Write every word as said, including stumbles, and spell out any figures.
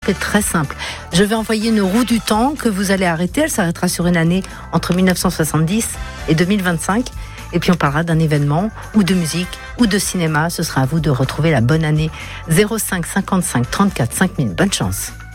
est très simple. Je vais envoyer une roue du temps que vous allez arrêter. Elle s'arrêtera sur une année entre mille neuf cent soixante-dix et deux mille vingt-cinq. Et puis on parlera d'un événement ou de musique ou de cinéma. Ce sera à vous de retrouver la bonne année. zéro cinq cinquante-cinq trente-quatre cinq mille. Bonne chance.